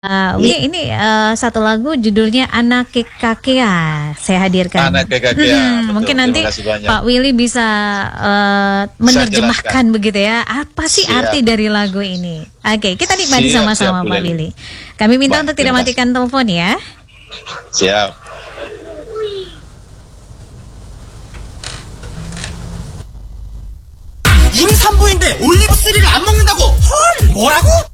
Ini satu lagu judulnya Anak Kakea saya hadirkan. Anak Kakea. Mungkin nanti Pak Willy bisa menerjemahkan begitu ya. Apa sih arti dari lagu ini? Oke, kita nikmati sama-sama Pak Willy. Kami minta untuk tidak matikan telepon ya. Siap. 우리 산부인데 올리브3를 안 먹는다고? 헐, 뭐라고?